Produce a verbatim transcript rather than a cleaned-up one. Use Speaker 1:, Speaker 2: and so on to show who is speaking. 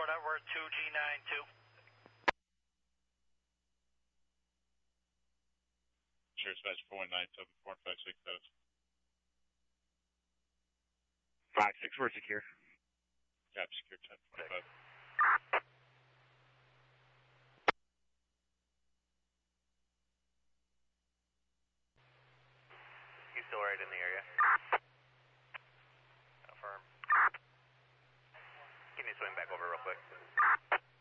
Speaker 1: network two G nine two.
Speaker 2: Sure, dispatch four one nine seven four five six status.
Speaker 3: five six, we're secure.
Speaker 2: Cap secure ten twenty-five.
Speaker 4: You still right in the area?